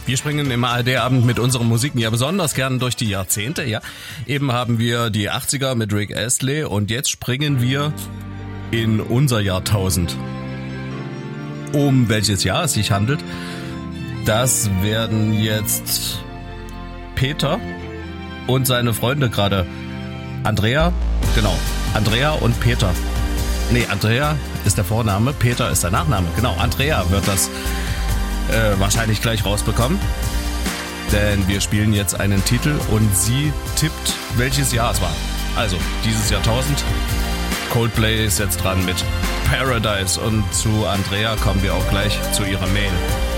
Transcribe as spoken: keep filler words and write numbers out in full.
Wir springen im A R D-Abend mit unseren Musiken ja besonders gern durch die Jahrzehnte, ja. Eben haben wir die achtziger mit Rick Astley und jetzt springen wir in unser Jahrtausend. Um welches Jahr es sich handelt, das werden jetzt Peter und seine Freunde gerade. Andrea, genau, Andrea und Peter. Nee, Andrea ist der Vorname, Peter ist der Nachname. Genau, Andrea wird das äh, wahrscheinlich gleich rausbekommen. Denn wir spielen jetzt einen Titel und sie tippt, welches Jahr es war. Also, dieses Jahrtausend. Coldplay ist jetzt dran mit Paradise und zu Andrea kommen wir auch gleich zu ihrer Mail.